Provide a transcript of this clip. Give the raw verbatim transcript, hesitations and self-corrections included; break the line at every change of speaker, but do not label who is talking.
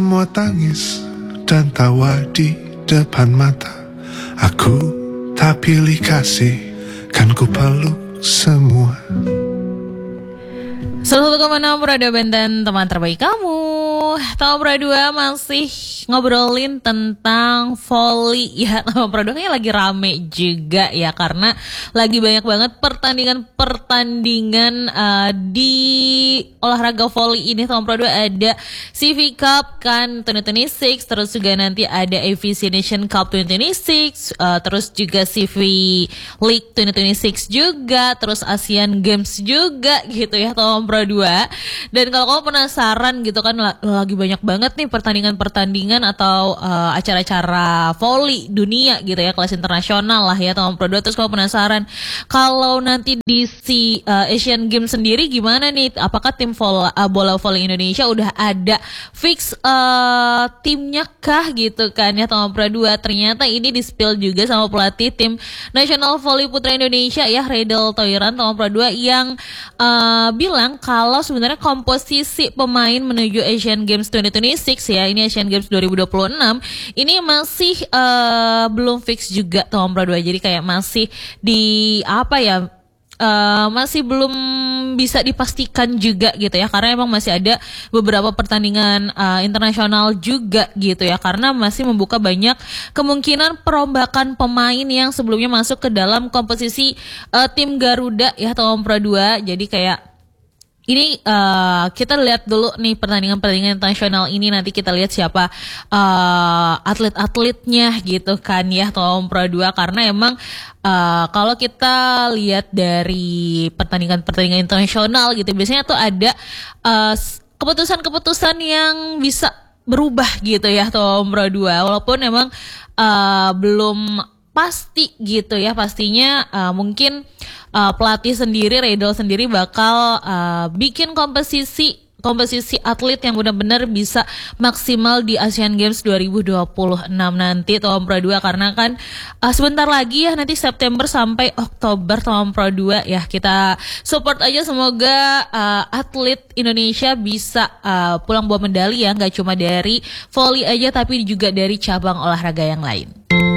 semua tangis dan tawa di depan mata. Aku tak pilih kasih, kan ku peluk semua.
seratus satu koma enam Radio Banten, teman terbaik kamu. Tahu Pro dua masih ngobrolin tentang volley ya. Tahu Pro dua kayaknya lagi rame juga ya, karena lagi banyak banget pertandingan-pertandingan uh, di olahraga volley ini. Tahu Pro dua ada C V Cup kan dua ribu dua puluh enam, terus juga nanti ada A V C Nation Cup dua ribu dua puluh enam, uh, terus juga C V League dua ribu dua puluh enam juga, terus Asian Games juga gitu ya Tahu Pro dua. Dan kalau kamu penasaran gitu kan, lagi banyak banget nih pertandingan-pertandingan atau uh, acara-acara volley dunia gitu ya, kelas internasional lah ya Tahu Pro dua. Terus kamu penasaran kalau nanti di si uh, Asian Games sendiri gimana nih, apakah tim vola, uh, bola volley Indonesia udah ada fix uh, timnya kah gitu kan ya Tahu Pro dua. Ternyata ini di-spill juga sama pelatih tim Nasional Volley Putra Indonesia ya, Redel Toiran Tahu Pro dua, yang uh, bilang kalau sebenarnya komposisi pemain menuju Asian Games dua ribu dua puluh enam ya, ini Asian Games dua ribu dua puluh enam ini masih uh, belum fix juga Tahu Pro dua. Jadi kayak masih di apa ya, uh, masih belum bisa dipastikan juga gitu ya, karena emang masih ada beberapa pertandingan uh, internasional juga gitu ya, karena masih membuka banyak kemungkinan perombakan pemain yang sebelumnya masuk ke dalam komposisi uh, tim Garuda ya Tahu Pro dua. Jadi kayak ini uh, kita lihat dulu nih pertandingan-pertandingan internasional ini, nanti kita lihat siapa uh, atlet-atletnya gitu kan ya Tahu Pro dua. Karena emang uh, kalau kita lihat dari pertandingan-pertandingan internasional gitu, biasanya tuh ada uh, keputusan-keputusan yang bisa berubah gitu ya Tahu Pro dua, walaupun emang uh, belum pasti gitu ya. Pastinya uh, mungkin uh, pelatih sendiri, Redel sendiri bakal uh, bikin komposisi komposisi atlet yang benar-benar bisa maksimal di Asian Games dua ribu dua puluh enam nanti Tahu Pro dua. Karena kan uh, sebentar lagi ya, nanti September sampai Oktober Tahu Pro dua ya. Kita support aja, semoga uh, atlet Indonesia bisa uh, pulang bawa medali ya, nggak cuma dari volley aja tapi juga dari cabang olahraga yang lain.